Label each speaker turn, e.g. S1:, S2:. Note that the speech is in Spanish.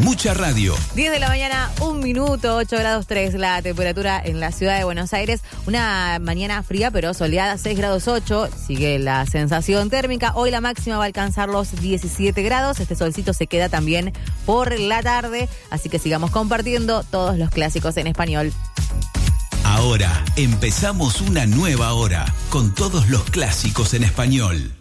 S1: Mucha radio.
S2: 10 de la mañana, 1 minuto, 8 grados 3 la temperatura en la ciudad de Buenos Aires. Una mañana fría pero soleada, 6 grados 8. Sigue la sensación térmica. Hoy la máxima va a alcanzar los 17 grados. Este solcito se queda también por la tarde. Así que sigamos compartiendo todos los clásicos en español.
S1: Ahora empezamos una nueva hora con todos los clásicos en español.